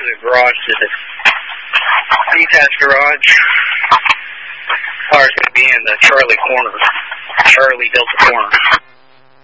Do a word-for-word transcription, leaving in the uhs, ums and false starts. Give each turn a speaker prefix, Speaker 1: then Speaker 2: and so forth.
Speaker 1: the garage to the detached garage. Car's going to be in the Charlie corner. Charlie Delta corner.